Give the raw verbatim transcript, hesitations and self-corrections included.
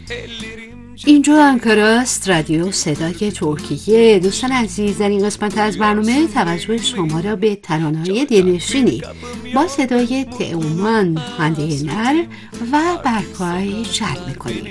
اینجا انکاراست، رادیو صدای ترکیه. دوستان عزیز، در این قسمت از برنامه توجه شما را به ترانه‌های دلنشینی با صدای تئومان هانده نر و برکای جلب می‌کنیم.